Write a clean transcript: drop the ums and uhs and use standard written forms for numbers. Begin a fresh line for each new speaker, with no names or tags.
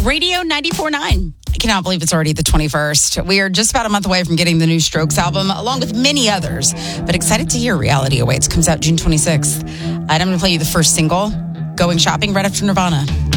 Radio 94.9. I cannot believe it's already the 21st. We are just about a month away from getting the new Strokes album, along with many others. But excited to hear Reality Awaits. Comes out June 26th. I'm going to play you the first single, Going Shopping, right after Nirvana.